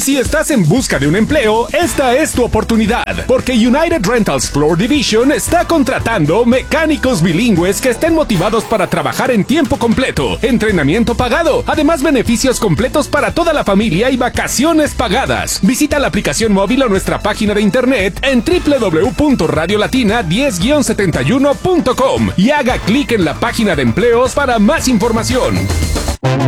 Si estás en busca de un empleo, esta es tu oportunidad, porque United Rentals Floor Division está contratando mecánicos bilingües que estén motivados para trabajar en tiempo completo, entrenamiento pagado, además beneficios completos para toda la familia y vacaciones pagadas. Visita la aplicación móvil o nuestra página de internet en www.radiolatina10-71.com y haga clic en la página de empleos para más información.